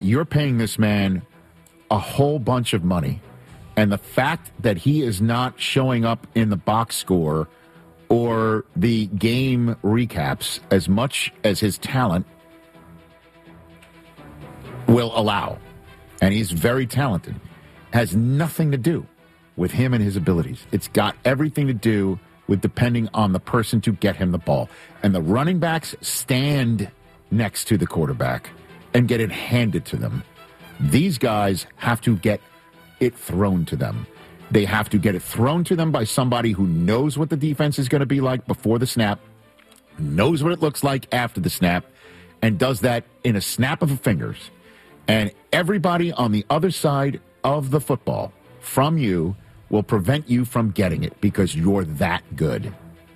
you're paying this man a whole bunch of money, and the fact that he is not showing up in the box score or the game recaps as much as his talent will allow, and he's very talented, has nothing to do with him and his abilities. It's got everything to do with depending on the person to get him the ball. And the running backs stand next to the quarterback and get it handed to them. These guys have to get it thrown to them. They have to get it thrown to them by somebody who knows what the defense is going to be like before the snap, knows what it looks like after the snap, and does that in a snap of the fingers. And everybody on the other side of the football from you will prevent you from getting it because you're that good.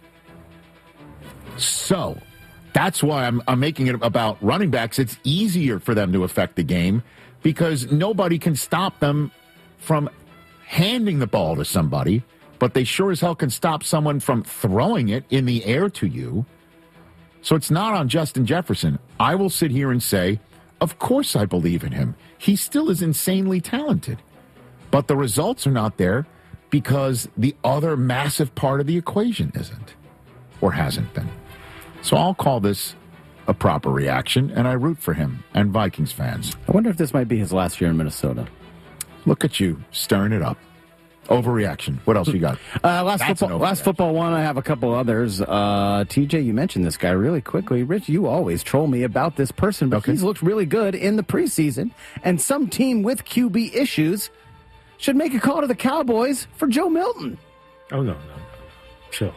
So that's why I'm making it about running backs. It's easier for them to affect the game because nobody can stop them from handing the ball to somebody, but they sure as hell can stop someone from throwing it in the air to you. So it's not on Justin Jefferson. I will sit here and say, of course I believe in him. He still is insanely talented. But the results are not there because the other massive part of the equation isn't or hasn't been. So I'll call this a proper reaction, and I root for him and Vikings fans. I wonder if this might be his last year in Minnesota. Look at you stirring it up. Overreaction. What else you got? Last football one, I have a couple others. TJ, you mentioned this guy really quickly. Rich, you always troll me about this person, but he's looked really good in the preseason. And some team with QB issues should make a call to the Cowboys for Joe Milton. Oh, no. Chill.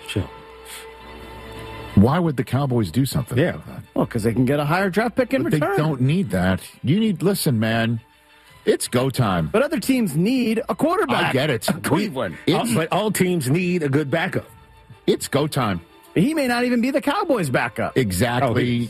Why would the Cowboys do something like that? Well, because they can get a higher draft pick in return. They don't need that. Listen, man. It's go time. But other teams need a quarterback. I get it. Cleveland. But all teams need a good backup. It's go time. He may not even be the Cowboys' backup. Exactly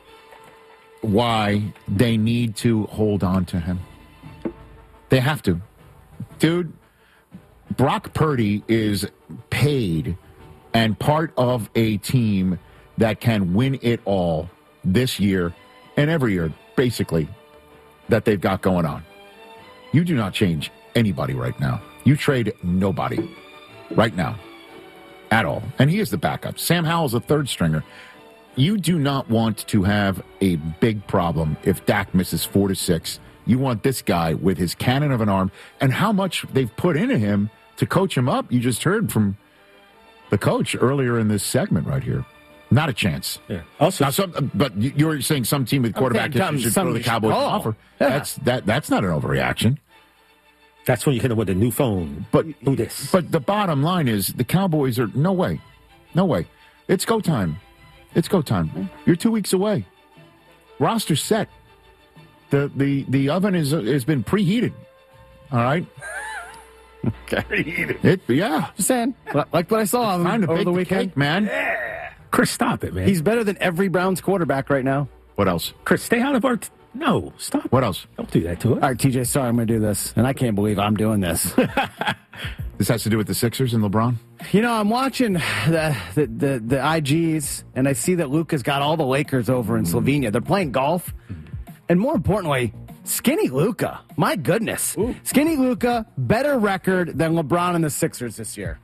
why they need to hold on to him. They have to. Dude, Brock Purdy is paid and part of a team that can win it all this year and every year, basically, that they've got going on. You do not change anybody right now. You trade nobody right now at all. And he is the backup. Sam Howell's a third stringer. You do not want to have a big problem if Dak misses 4 to 6. You want this guy with his cannon of an arm and how much they've put into him to coach him up. You just heard from the coach earlier in this segment right here. Not a chance. Yeah. Also, but you're saying some team with quarterback should go to the Cowboys offer. Yeah. That's not an overreaction. That's when you hit them with a new phone. But do this. But the bottom line is the Cowboys are no way. It's go time. You're 2 weeks away. Roster's set. The oven has been preheated. All right. Preheated. Just saying. Like what I saw over the weekend, cake, man. Yeah. Chris, stop it, man. He's better than every Browns quarterback right now. What else? Chris, stay out of our... No, stop. What else? Don't do that to us. All right, TJ, sorry, I'm going to do this. And I can't believe I'm doing this. This has to do with the Sixers and LeBron? I'm watching the IGs, and I see that Luka's got all the Lakers over in Slovenia. They're playing golf. And more importantly, Skinny Luka. My goodness. Ooh. Skinny Luka, better record than LeBron and the Sixers this year.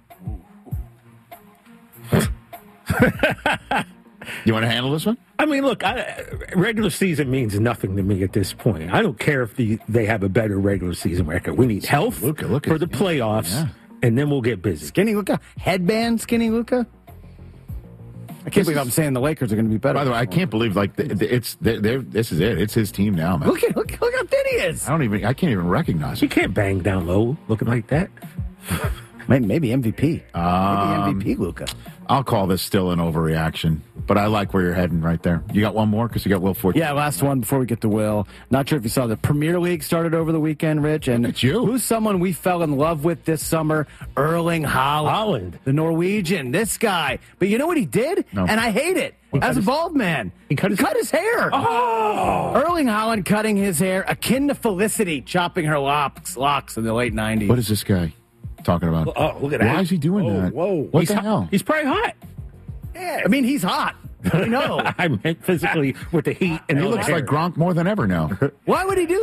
You want to handle this one? I mean, look, regular season means nothing to me at this point. I don't care if they have a better regular season record. We need health for the playoffs, and then we'll get busy. Skinny Luka? Headband Skinny Luka? I can't believe I'm saying the Lakers are going to be better. By the way, I can't believe this is it. It's his team now, man. Look how thin he is. I can't even recognize him. You can't bang down low looking like that. Maybe MVP. Maybe MVP Luka. I'll call this still an overreaction, but I like where you're heading right there. You got one more because you got Will Forte. Yeah, last one before we get to Will. Not sure if you saw the Premier League started over the weekend, Rich. And it's you. Who's someone we fell in love with this summer? Erling Haaland. The Norwegian. This guy. But you know what he did? No. And I hate it. As a bald man. He cut his hair. Oh! Erling Haaland cutting his hair akin to Felicity chopping her locks in the late 90s. What is this guy talking about? Oh, look at that. Why is he doing that? Whoa. What the hell? He's probably hot. Yeah, I mean, he's hot. I know. I meant physically with the heat. And he looks like Gronk more than ever now. Why would he do